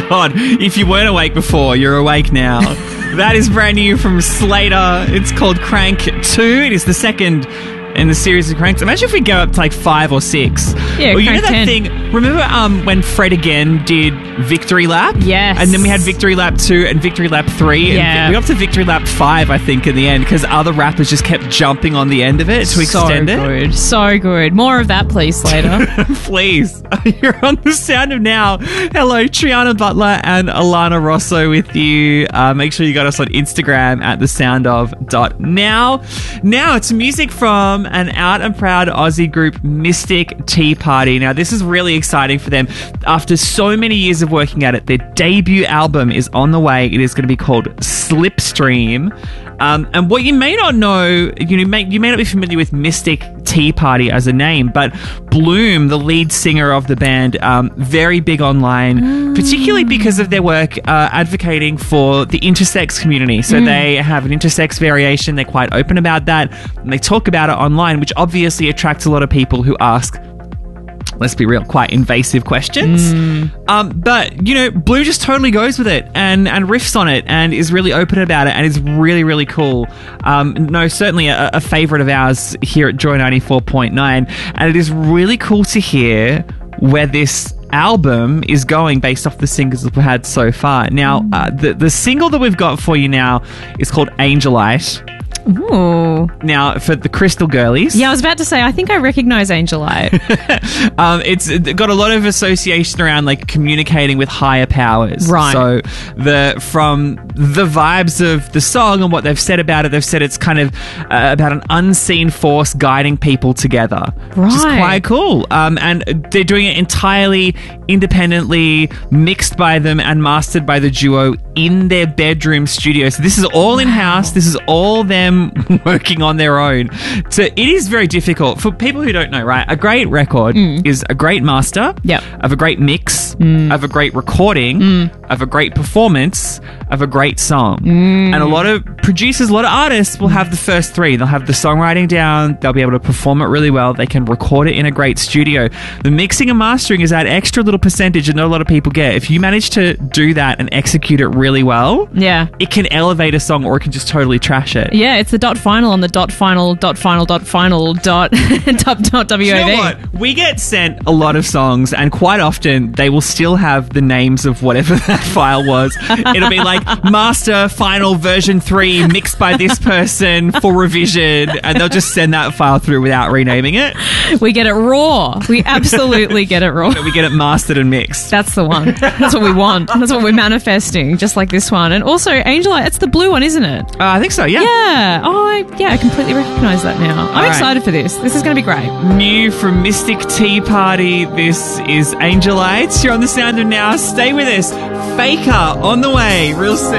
God. If you weren't awake before, you're awake now. That is brand new from Slater. It's called Crank 2. It is the second in the series of Cranks. Imagine if we go up to like 5 or 6. Yeah, or you know that 10. thing? Remember when Fred again did Victory Lap? Yes. And then we had Victory Lap 2 and Victory Lap 3. Yeah. And we got up to Victory Lap 5, I think, in the end, because other rappers just kept jumping on the end of it to extend it. So good. More of that, please, Slater. Please. You're on The Sound of Now. Hello, Triana Butler and Alana Rosso with you. Make sure you got us on Instagram at thesoundof.now. Now, it's music from an out and proud Aussie group, Mystic Tea Party. Now, this is really exciting for them. After so many years of working at it, their debut album is on the way. It is going to be called Slipstream. And what you may not know, you may not be familiar with Mystic Tea Party as a name, but Bloom, the lead singer of the band, very big online, particularly because of their work advocating for the intersex community. So they have an intersex variation. They're quite open about that. And they talk about it online, which obviously attracts a lot of people who ask, let's be real, quite invasive questions. But, you know, Blue just totally goes with it and riffs on it and is really open about it and is really, really cool. No, certainly a favourite of ours here at Joy 94.9. And it is really cool to hear where this album is going based off the singles that we've had so far. Now, the single that we've got for you now is called Angelite. Ooh. Now, for the Crystal Girlies. Yeah, I was about to say, I think I recognise Angelite. It's got a lot of association around like communicating with higher powers. Right. So from the vibes of the song and what they've said about it, they've said it's kind of about an unseen force guiding people together. Right. Which is quite cool. And they're doing it entirely independently, mixed by them and mastered by the duo in their bedroom studio. So this is all in-house. This is all them working on their own. So it is very difficult. For people who don't know, right, a great record is a great master of a great mix, of a great recording, of a great performance, of a great song. And a lot of producers, a lot of artists will have the first three. They'll have the songwriting down. They'll be able to perform it really well. They can record it in a great studio. The mixing and mastering is that extra little percentage that not a lot of people get. If you manage to do that and execute it really well, it can elevate a song or it can just totally trash it. Yeah, it's the dot final on the dot final dot final dot final dot WAV. You know what? We get sent a lot of songs and quite often they will still have the names of whatever that file was. It'll be like master final version 3 mixed by this person for revision, and they'll just send that file through without renaming it. We get it raw. We absolutely get it raw. We get it mastered and mixed. That's the one. That's what we want. That's what we're manifesting, just like this one. And also, Angelite, it's the blue one, isn't it? I think so, yeah. Yeah. Oh, I completely recognise that now. I'm excited for this. This is going to be great. New from Mystic Tea Party. This is Angelites. You're on The Sound of Now. Stay with us. Faker on the way real soon.